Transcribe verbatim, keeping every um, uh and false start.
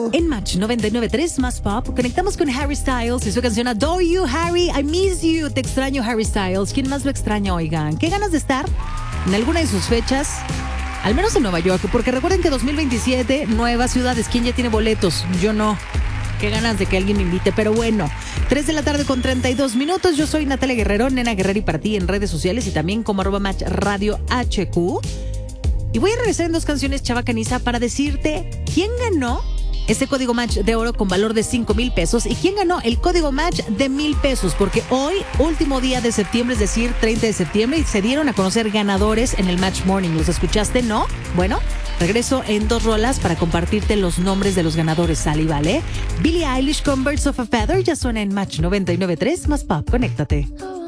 En Match noventa y nueve punto tres más pop, conectamos con Harry Styles y su canción Adore You, Harry, I Miss You. Te extraño, Harry Styles. ¿Quién más lo extraña, oigan? ¿Qué ganas de estar en alguna de sus fechas? Al menos en Nueva York, porque recuerden que dos mil veintisiete, nuevas ciudades. ¿Quién ya tiene boletos? Yo no. Qué ganas de que alguien me invite, pero bueno. tres de la tarde con treinta y dos minutos. Yo soy Natalia Guerrero, Nena Guerrero, y para ti en redes sociales y también como arroba Match Radio H Q. Y voy a regresar en dos canciones chabacaniza para decirte quién ganó este código Match de oro con valor de cinco mil pesos y quién ganó el código Match de mil pesos, porque hoy, último día de septiembre, es decir, treinta de septiembre, y se dieron a conocer ganadores en el Match Morning. ¿Los escuchaste? ¿No? Bueno, regreso en dos rolas para compartirte los nombres de los ganadores. ¿Sale y vale? Billie Eilish con Birds of a Feather ya suena en Match noventa y nueve punto tres más pop. Conéctate.